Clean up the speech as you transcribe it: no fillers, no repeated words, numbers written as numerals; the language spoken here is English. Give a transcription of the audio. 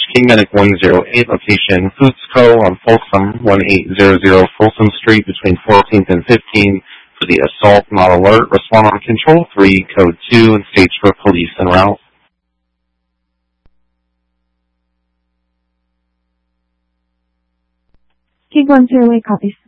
King Medic 108, location Foods Co. on Folsom, 1800 Folsom Street between 14th and 15th for the assault, not alert. Respond on Control 3, Code 2, and stage for police en route. King 108 copies.